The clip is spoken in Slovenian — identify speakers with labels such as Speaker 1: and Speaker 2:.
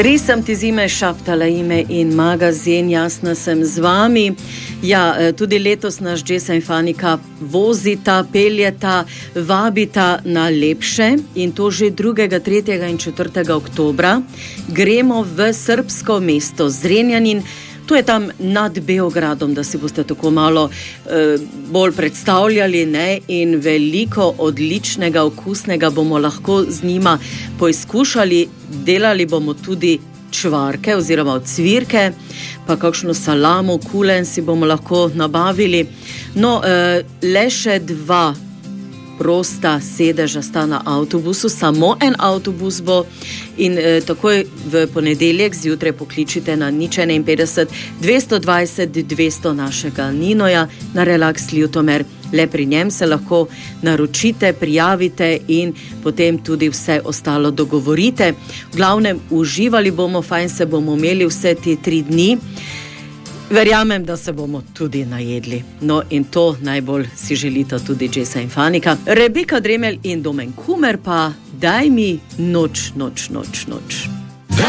Speaker 1: Trisem ti zime, šaptala ime in magazin, jasna sem z vami. Ja, tudi letos naš Džesa in Fanika vozita, peljeta, vabita na lepše in to že 2., 3. in 4. oktobra. Gremo v srbsko mesto Zrenjanin. To je tam nad Beogradom, da si boste tako malo bolj predstavljali, ne? In veliko odličnega, okusnega bomo lahko z njima poizkušali. Delali bomo tudi čvarke oziroma ocvirke, pa kakšno salamo, kulen si bomo lahko nabavili. No, le še 2 prosta sedeža sta na avtobusu, samo en avtobus bo in takoj v ponedeljek zjutraj pokličite na 051 220 200 našega Ninoja na Relax Ljutomer. Le pri njem se lahko naročite, prijavite in potem tudi vse ostalo dogovorite. V glavnem, uživali bomo, fajn se bomo imeli vse te 3 dni. Verjamem, da se bomo tudi najedli. No, in to najbolj si želita tudi Džesa in Fanika. Rebeka Dremelj in Domen Kumer pa daj mi noč, noč, noč, noč.